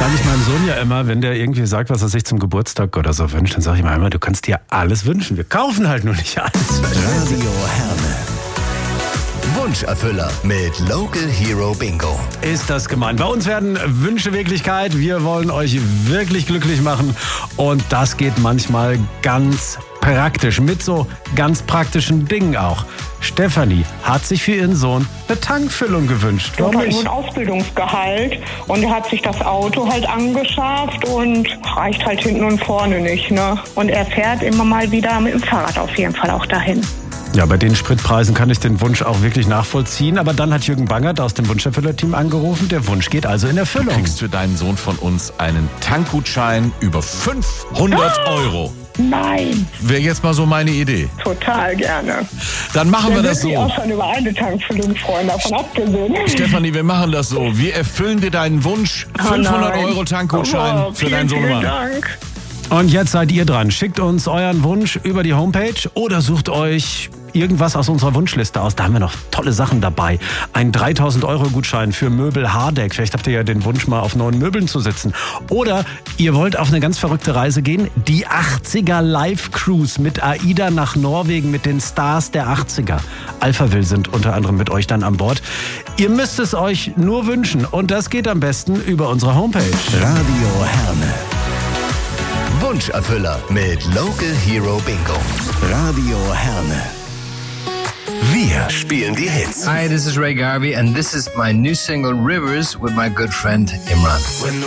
sage ich meinem Sohn ja immer, wenn der irgendwie sagt, was er sich zum Geburtstag oder so wünscht, dann sage ich ihm immer, du kannst dir alles wünschen. Wir kaufen halt nur nicht alles. Radio Herne. Wunscherfüller mit Local Hero Bingo. Ist das gemein. Bei uns werden Wünsche Wirklichkeit. Wir wollen euch wirklich glücklich machen. Und das geht manchmal ganz praktisch. Mit so ganz praktischen Dingen auch. Stefanie hat sich für ihren Sohn eine Tankfüllung gewünscht. Er hat nur ein Ausbildungsgehalt und er hat sich das Auto halt angeschafft und reicht halt hinten und vorne nicht, ne? Und er fährt immer mal wieder mit dem Fahrrad auf jeden Fall auch dahin. Ja, bei den Spritpreisen kann ich den Wunsch auch wirklich nachvollziehen. Aber dann hat Jürgen Bangert aus dem Wunscherfüller-Team angerufen. Der Wunsch geht also in Erfüllung. Du kriegst für deinen Sohn von uns einen Tankgutschein über 500 Euro. Nein, Wäre jetzt mal so meine Idee. total gerne. Dann machen wir Der das wird sich so. auch schon über eine Tankfüllung freuen, davon abgesehen. Stefanie, wir machen das so. Wir erfüllen dir deinen Wunsch. 500 nein. Euro Tankgutschein Aber für deinen vielen Sohnemann. Dank. Und jetzt seid ihr dran. Schickt uns euren Wunsch über die Homepage oder sucht euch irgendwas aus unserer Wunschliste aus. Da haben wir noch tolle Sachen dabei. Ein 3.000 Euro Gutschein für Möbel Hardeck. Vielleicht habt ihr ja den Wunsch, mal auf neuen Möbeln zu sitzen. Oder ihr wollt auf eine ganz verrückte Reise gehen. Die 80er Live Cruise mit AIDA nach Norwegen mit den Stars der 80er. Alphaville sind unter anderem mit euch dann an Bord. Ihr müsst es euch nur wünschen. Und das geht am besten über unsere Homepage. Radio Herne. Wunscherfüller mit Local Hero Bingo. Radio Herne. Wir spielen die Hits. Hi, this is Ray Garvey, and this is my new single Rivers with my good friend Imran.